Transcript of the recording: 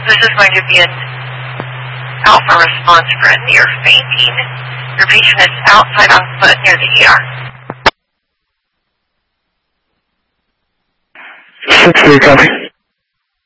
This is going to be an alpha response for a near fainting. Your patient is outside on foot near the ER. 6-3, copy.